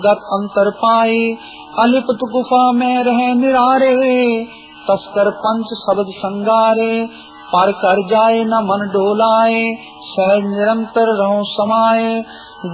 गत अंतर पाए, अलिप्त गुफा में रहे निरारे, तस्कर पंच शब्द संगारे, पर कर जाए न मन डोलाए, सहज निरंतर रहो समाये।